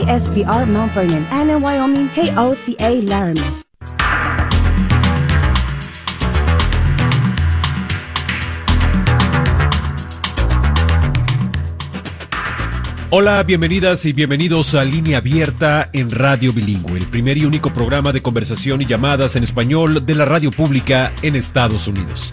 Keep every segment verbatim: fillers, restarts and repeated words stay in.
S V R Mount Vernon, and in Wyoming, K O C A Laramie. Hola, bienvenidas y bienvenidos a Línea Abierta en Radio Bilingüe, el primer y único programa de conversación y llamadas en español de la radio pública en Estados Unidos.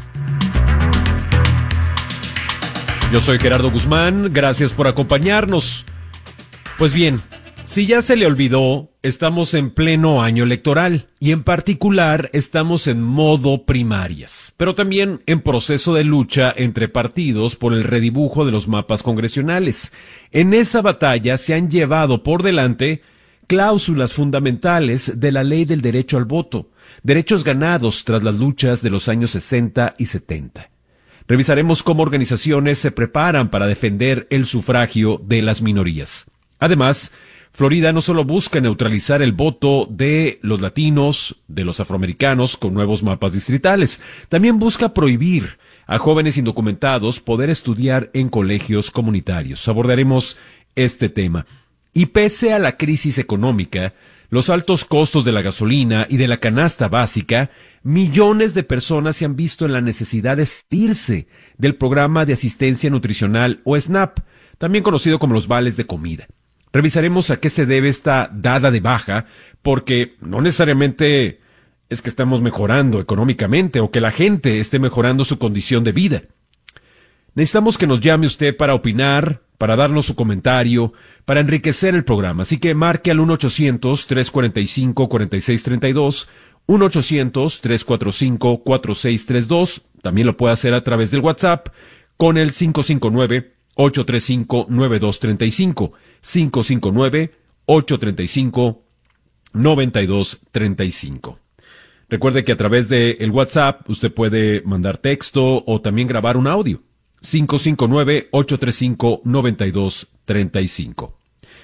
Yo soy Gerardo Guzmán, gracias por acompañarnos. Pues bien, si ya se le olvidó, estamos en pleno año electoral y en particular estamos en modo primarias, pero también en proceso de lucha entre partidos por el redibujo de los mapas congresionales. En esa batalla se han llevado por delante cláusulas fundamentales de la ley del derecho al voto, derechos ganados tras las luchas de los años sesenta y setenta. Revisaremos cómo organizaciones se preparan para defender el sufragio de las minorías. Además, Florida no solo busca neutralizar el voto de los latinos, de los afroamericanos con nuevos mapas distritales, también busca prohibir a jóvenes indocumentados poder estudiar en colegios comunitarios. Abordaremos este tema. Y pese a la crisis económica, los altos costos de la gasolina y de la canasta básica, millones de personas se han visto en la necesidad de salirse del programa de asistencia nutricional o SNAP, también conocido como los vales de comida. Revisaremos a qué se debe esta dada de baja, porque no necesariamente es que estamos mejorando económicamente o que la gente esté mejorando su condición de vida. Necesitamos que nos llame usted para opinar, para darnos su comentario, para enriquecer el programa. Así que marque al uno ochocientos, tres cuatro cinco, cuatro seis tres dos, uno ochocientos, tres cuatro cinco, cuatro seis tres dos. También lo puede hacer a través del WhatsApp con el cinco cinco nueve, ocho tres cinco, nueve dos tres cinco. cinco cinco nueve, ocho tres cinco, nueve dos tres cinco. Recuerde que a través del WhatsApp usted puede mandar texto o también grabar un audio. cinco cinco nueve, ocho tres cinco, nueve dos tres cinco.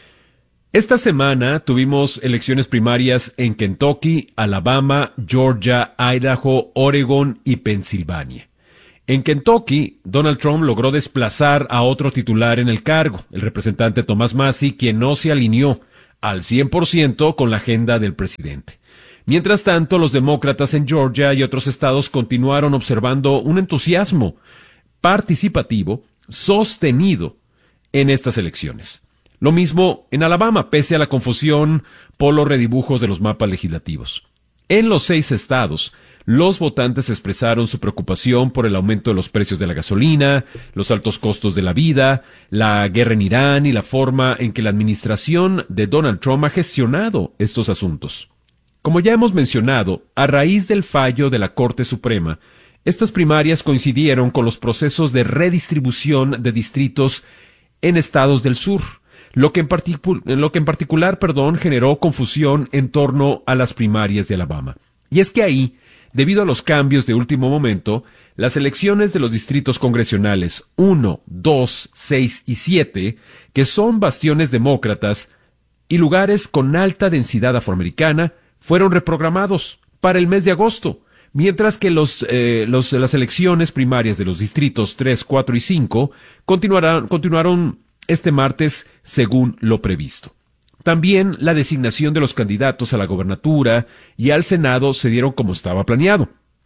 Esta semana tuvimos elecciones primarias en Kentucky, Alabama, Georgia, Idaho, Oregon y Pensilvania. En Kentucky, Donald Trump logró desplazar a otro titular en el cargo, el representante Thomas Massie, quien no se alineó al cien por ciento con la agenda del presidente. Mientras tanto, los demócratas en Georgia y otros estados continuaron observando un entusiasmo participativo sostenido en estas elecciones. Lo mismo en Alabama, pese a la confusión por los redibujos de los mapas legislativos. En los seis estados, los votantes expresaron su preocupación por el aumento de los precios de la gasolina, los altos costos de la vida, la guerra en Irán y la forma en que la administración de Donald Trump ha gestionado estos asuntos. Como ya hemos mencionado, a raíz del fallo de la Corte Suprema, estas primarias coincidieron con los procesos de redistribución de distritos en estados del sur, lo que en, particu- lo que en particular perdón, generó confusión en torno a las primarias de Alabama. Y es que ahí, debido a los cambios de último momento, las elecciones de los distritos congresionales uno, dos, seis y siete, que son bastiones demócratas y lugares con alta densidad afroamericana, fueron reprogramados para el mes de agosto, mientras que los, eh, los, las elecciones primarias de los distritos tres, cuatro y cinco continuarán, continuaron este martes según lo previsto. También la designación de los candidatos a la gobernatura y al Senado se dieron como estaba planeado.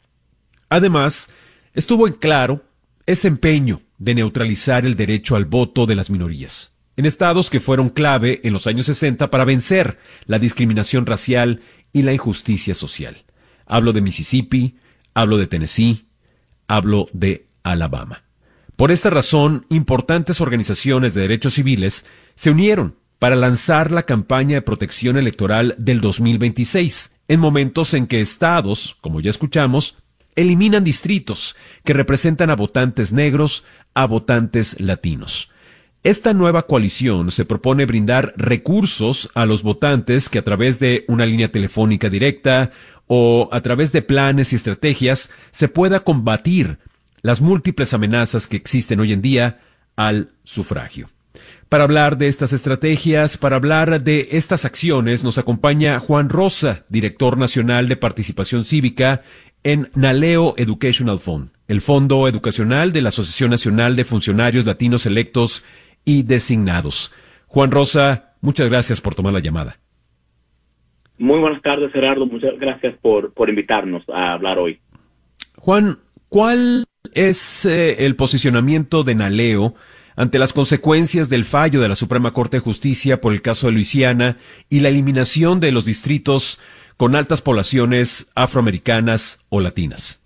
Además, estuvo en claro ese empeño de neutralizar el derecho al voto de las minorías, en estados que fueron clave en los años sesenta para vencer la discriminación racial y la injusticia social. Hablo de Mississippi, hablo de Tennessee, hablo de Alabama. Por esta razón, importantes organizaciones de derechos civiles se unieron para lanzar la campaña de protección electoral del dos mil veintiséis, en momentos en que estados, como ya escuchamos, eliminan distritos que representan a votantes negros, a votantes latinos. Esta nueva coalición se propone brindar recursos a los votantes que a través de una línea telefónica directa o a través de planes y estrategias se pueda combatir las múltiples amenazas que existen hoy en día al sufragio. Para hablar de estas estrategias, para hablar de estas acciones, nos acompaña Juan Rosa, director nacional de participación cívica en NALEO Educational Fund, el fondo educacional de la Asociación Nacional de Funcionarios Latinos Electos y Designados. Juan Rosa, Muchas gracias por tomar la llamada. Muy buenas tardes, Gerardo. Muchas gracias por, por invitarnos a hablar hoy. Juan, ¿cuál es eh, el posicionamiento de Naleo ante las consecuencias del fallo de la Suprema Corte de Justicia por el caso de Luisiana y la eliminación de los distritos con altas poblaciones afroamericanas o latinas?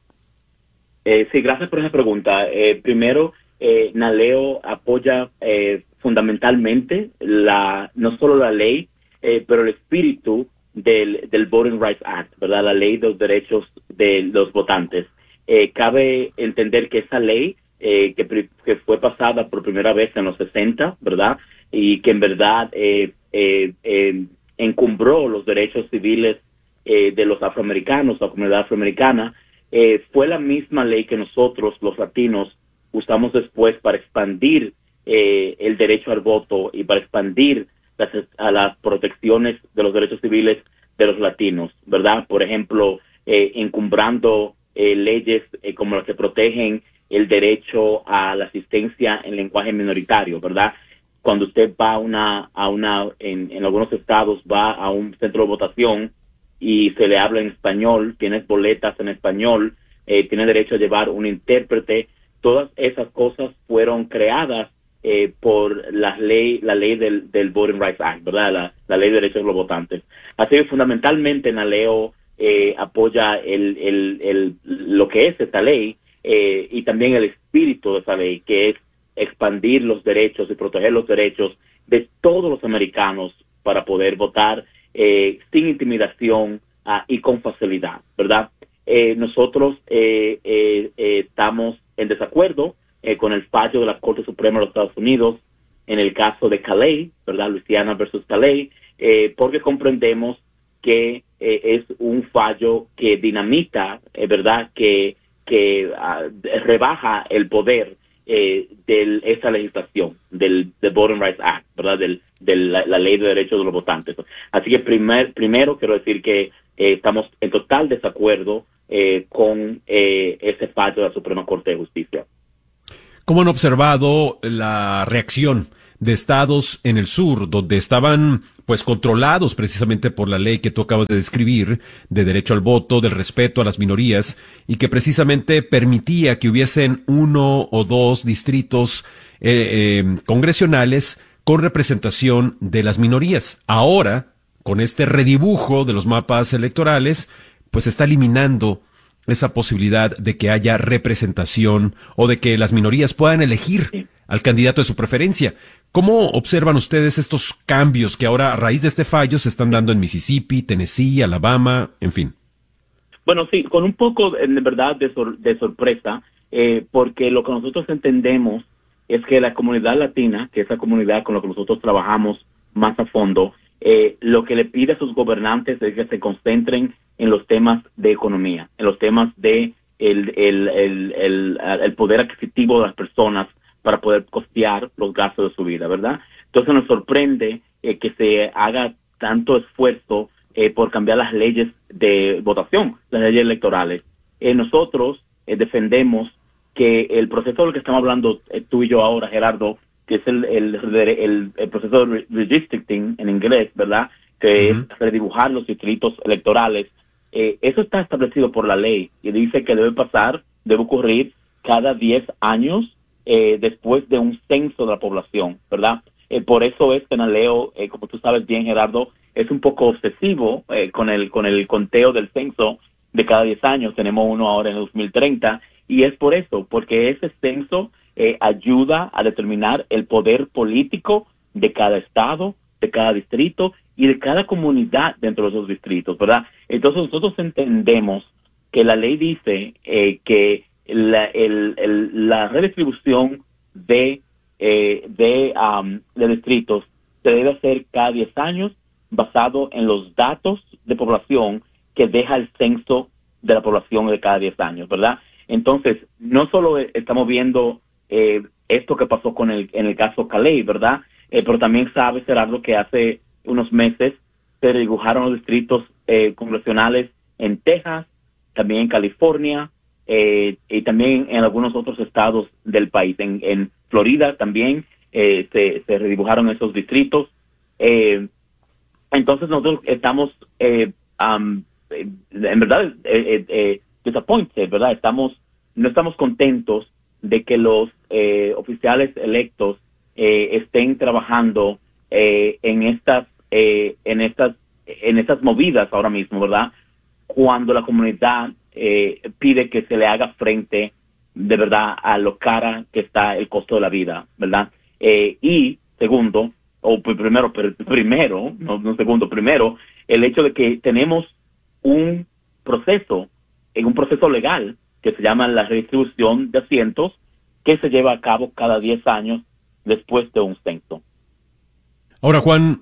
Eh, sí, gracias por esa pregunta. Eh, primero, eh, Naleo apoya eh, fundamentalmente la no solo la ley, eh, pero el espíritu del, del Voting Rights Act, ¿verdad? La ley de los derechos de los votantes. Eh, cabe entender que esa ley eh, que, que fue pasada por primera vez en los sesenta, ¿verdad? Y que en verdad eh, eh, eh, encumbró los derechos civiles eh, de los afroamericanos, la comunidad afroamericana, eh, fue la misma ley que nosotros, los latinos, usamos después para expandir eh, el derecho al voto y para expandir las, a las protecciones de los derechos civiles de los latinos, ¿verdad? Por ejemplo, eh, encumbrando eh, leyes eh, como las que protegen el derecho a la asistencia en lenguaje minoritario, ¿verdad? Cuando usted va a una, a una en, en algunos estados, va a un centro de votación y se le habla en español, tienes boletas en español, eh, tiene derecho a llevar un intérprete. Todas esas cosas fueron creadas eh, por la ley, la ley del, del Voting Rights Act, ¿verdad? La, la ley de derechos de los votantes. Así que fundamentalmente Naleo eh, apoya el, el, el, lo que es esta ley eh, y también el espíritu de esa ley, que es expandir los derechos y proteger los derechos de todos los americanos para poder votar eh, sin intimidación uh, y con facilidad, ¿verdad? Eh, nosotros eh, eh, eh, estamos en desacuerdo eh, con el fallo de la Corte Suprema de los Estados Unidos en el caso de Calais, ¿verdad? Luisiana versus Calais, eh, porque comprendemos que eh, es un fallo que dinamita, eh, ¿verdad? Que, que uh, rebaja el poder eh, de esa legislación, del, del Voting Rights Act, ¿verdad? Del, de la, la ley de derechos de los votantes. Así que primer, primero quiero decir que eh, estamos en total desacuerdo eh, con eh, ese fallo de la Suprema Corte de Justicia. ¿Cómo han observado la reacción de estados en el sur, donde estaban pues controlados precisamente por la ley que tú acabas de describir, de derecho al voto, del respeto a las minorías, y que precisamente permitía que hubiesen uno o dos distritos eh, eh, congresionales con representación de las minorías? Ahora, con este redibujo de los mapas electorales, pues está eliminando esa posibilidad de que haya representación o de que las minorías puedan elegir al candidato de su preferencia. ¿Cómo observan ustedes estos cambios que ahora, a raíz de este fallo, se están dando en Mississippi, Tennessee, Alabama, en fin? Bueno, sí, con un poco, de verdad, de, sor- de sorpresa, eh, porque lo que nosotros entendemos es que la comunidad latina, que es la comunidad con la que nosotros trabajamos más a fondo, eh, lo que le pide a sus gobernantes es que se concentren en los temas de economía, en los temas de el, el, el, el, el poder adquisitivo de las personas para poder costear los gastos de su vida, ¿verdad? Entonces nos sorprende eh, que se haga tanto esfuerzo eh, por cambiar las leyes de votación, las leyes electorales. Eh, nosotros eh, defendemos que el proceso del que estamos hablando eh, tú y yo ahora, Gerardo, que es el, el, el, el proceso de redistricting en inglés, ¿verdad? Que uh-huh. es redibujar los distritos electorales. Eh, eso está establecido por la ley y dice que debe pasar, debe ocurrir cada diez años eh, después de un censo de la población, ¿verdad? Eh, por eso es que Naleo, eh, como tú sabes bien, Gerardo, es un poco obsesivo eh, con el con el conteo del censo de cada diez años. Tenemos uno ahora en el dos mil treinta y es por eso, porque ese censo eh, ayuda a determinar el poder político de cada estado, de cada distrito y de cada comunidad dentro de esos distritos, ¿verdad? Entonces nosotros entendemos que la ley dice eh, que la, el, el, la redistribución de, eh, de, um, de distritos se debe hacer cada diez años basado en los datos de población que deja el censo de la población de cada diez años, ¿verdad? Entonces, no solo estamos viendo eh, esto que pasó con el, en el caso Calais, ¿verdad? Eh, pero también sabe, Gerardo, que hace unos meses se redibujaron los distritos eh, congresionales en Texas, también en California, eh, y también en algunos otros estados del país. En, en Florida también eh, se, se redibujaron esos distritos. Eh, entonces nosotros estamos, eh, um, en verdad, eh, eh, disappointed, ¿verdad? Estamos, no estamos contentos de que los eh, oficiales electos eh, estén trabajando eh, en estas, eh, en estas, en estas movidas ahora mismo, ¿verdad? Cuando la comunidad eh, pide que se le haga frente de verdad a lo cara que está el costo de la vida, ¿verdad? Eh, y segundo, o primero, primero, no, no segundo, primero, el hecho de que tenemos un proceso, en un proceso legal que se llama la redistribución de asientos, que se lleva a cabo cada diez años después de un censo. Ahora, Juan,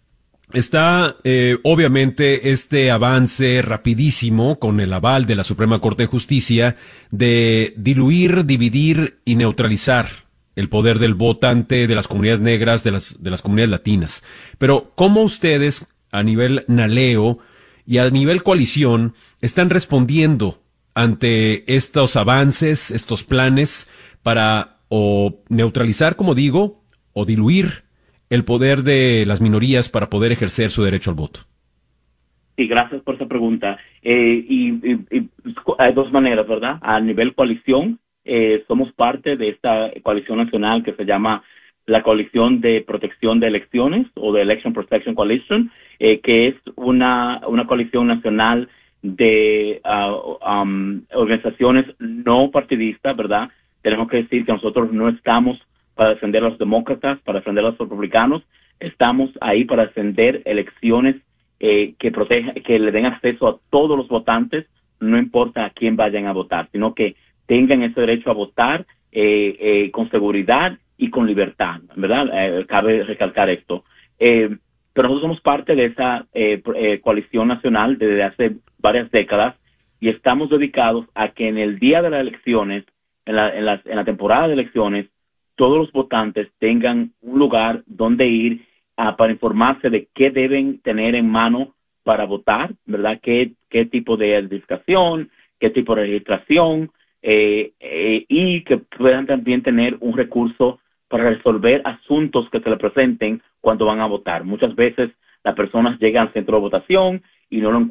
está eh, obviamente este avance rapidísimo con el aval de la Suprema Corte de Justicia de diluir, dividir y neutralizar el poder del votante de las comunidades negras, de las, de las comunidades latinas. Pero, ¿cómo ustedes, a nivel NALEO y a nivel coalición, están respondiendo ante estos avances, estos planes para o neutralizar, como digo, o diluir el poder de las minorías para poder ejercer su derecho al voto? Sí, gracias por esa pregunta. Eh, y, y, y hay dos maneras, ¿verdad? A nivel coalición, eh, somos parte de esta coalición nacional que se llama la Coalición de Protección de Elecciones, o de Election Protection Coalition, eh, que es una, una coalición nacional de uh, um, organizaciones no partidistas, ¿verdad? Tenemos que decir que nosotros no estamos para defender a los demócratas, para defender a los republicanos, estamos ahí para defender elecciones eh, que protejan, que le den acceso a todos los votantes, no importa a quién vayan a votar, sino que tengan ese derecho a votar eh, eh, con seguridad y con libertad, ¿verdad? Eh, cabe recalcar esto. Eh, pero nosotros somos parte de esa eh, eh, coalición nacional desde hace varias décadas y estamos dedicados a que en el día de las elecciones, en la, en la, en la temporada de elecciones, todos los votantes tengan un lugar donde ir uh, para informarse de qué deben tener en mano para votar, ¿verdad? Qué, qué tipo de identificación, qué tipo de registración, eh, eh, y que puedan también tener un recurso para resolver asuntos que se les presenten cuando van a votar. Muchas veces las personas llegan al centro de votación y no lo